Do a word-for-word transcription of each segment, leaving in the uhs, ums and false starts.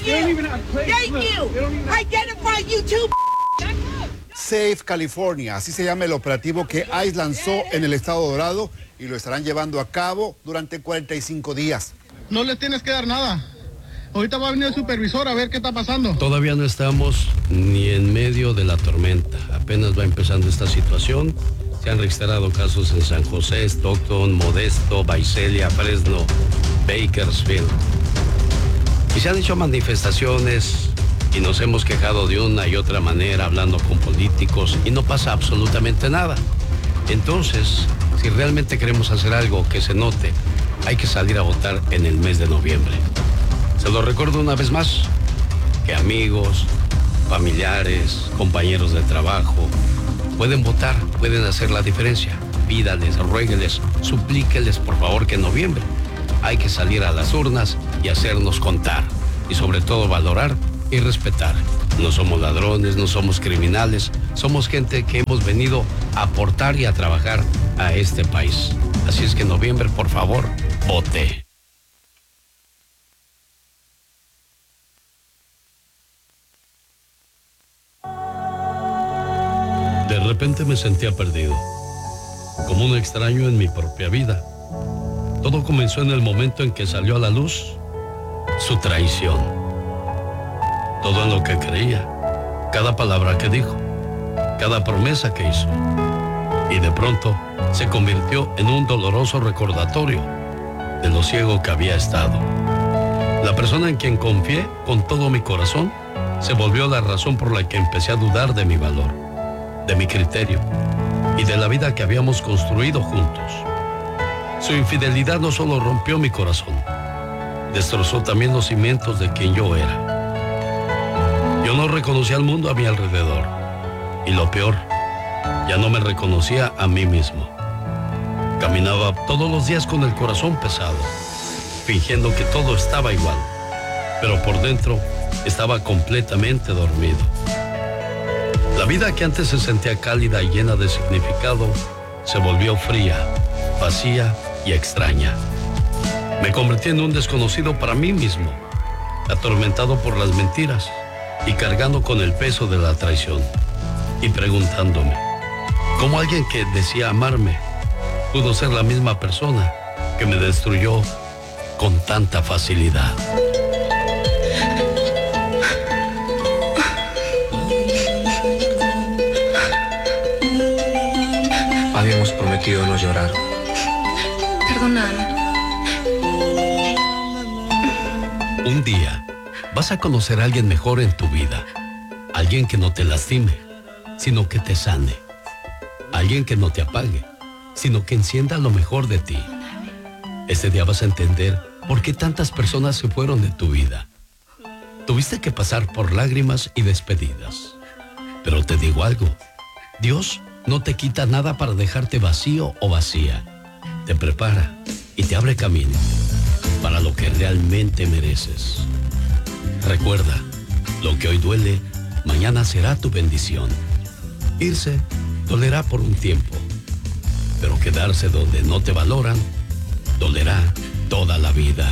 you. Thank you. Identify you too. Safe California, así se llama el operativo que ICE lanzó en el estado Dorado y lo estarán llevando a cabo durante cuarenta y cinco días. No les tienes que dar nada. Ahorita va a venir el supervisor a ver qué está pasando. Todavía no estamos ni en medio de la tormenta. Apenas va empezando esta situación. Se han registrado casos en San José, Stockton, Modesto, Visalia, Fresno, Bakersfield. Y se han hecho manifestaciones y nos hemos quejado de una y otra manera hablando con políticos y no pasa absolutamente nada. Entonces, si realmente queremos hacer algo que se note, hay que salir a votar en el mes de noviembre. Se lo recuerdo una vez más, que amigos, familiares, compañeros de trabajo pueden votar, pueden hacer la diferencia. Pídales, ruégueles, suplíqueles por favor que en noviembre hay que salir a las urnas y hacernos contar. Y sobre todo valorar y respetar. No somos ladrones, no somos criminales, somos gente que hemos venido a aportar y a trabajar a este país. Así es que en noviembre, por favor, vote. De repente me sentía perdido, como un extraño en mi propia vida. Todo comenzó en el momento en que salió a la luz su traición. Todo en lo que creía, cada palabra que dijo, cada promesa que hizo. Y de pronto se convirtió en un doloroso recordatorio de lo ciego que había estado. La persona en quien confié con todo mi corazón se volvió la razón por la que empecé a dudar de mi valor, de mi criterio y de la vida que habíamos construido juntos. Su infidelidad no solo rompió mi corazón, destrozó también los cimientos de quien yo era. Yo no reconocía al mundo a mi alrededor y lo peor, ya no me reconocía a mí mismo. Caminaba todos los días con el corazón pesado, fingiendo que todo estaba igual, pero por dentro estaba completamente dormido. La vida que antes se sentía cálida y llena de significado se volvió fría, vacía y extraña. Me convertí en un desconocido para mí mismo, atormentado por las mentiras y cargando con el peso de la traición y preguntándome cómo alguien que decía amarme pudo ser la misma persona que me destruyó con tanta facilidad. Habíamos prometido no llorar. Perdóname. Un día vas a conocer a alguien mejor en tu vida. Alguien que no te lastime, sino que te sane. Alguien que no te apague, sino que encienda lo mejor de ti. Ese día vas a entender por qué tantas personas se fueron de tu vida. Tuviste que pasar por lágrimas y despedidas. Pero te digo algo, Dios no te quita nada para dejarte vacío o vacía. Te prepara y te abre camino para lo que realmente mereces. Recuerda, lo que hoy duele, mañana será tu bendición. Irse dolerá por un tiempo, pero quedarse donde no te valoran, dolerá toda la vida.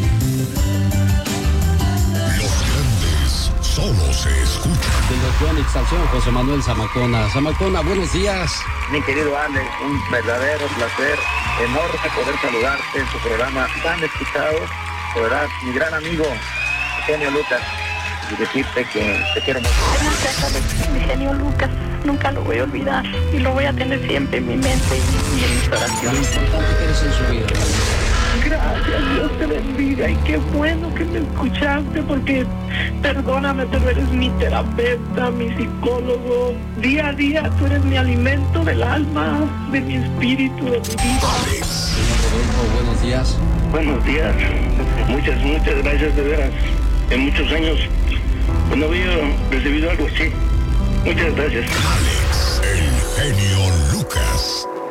Los grandes solo se escuchan. De los Exalción, José Manuel Zamacona. Zamacona, buenos días. Mi querido Alex, un verdadero placer, enorme poder saludarte en tu programa tan escuchado. De verdad, mi gran amigo, Genio Lucas, y decirte que te quiero mucho. Gracias, Alex, mi genio Lucas. Nunca lo voy a olvidar y lo voy a tener siempre en mi mente y, y en mis oraciones. Lo importante que eres en su vida. Gracias, Dios te bendiga y qué bueno que me escuchaste porque perdóname, pero eres mi terapeuta, mi psicólogo. Día a día tú eres mi alimento del alma, de mi espíritu, de mi vida. Señor Rodolfo, buenos días. Buenos días. Muchas, muchas gracias de veras. En muchos años pues no había recibido algo así. Muchas gracias. Alex, el genio Lucas.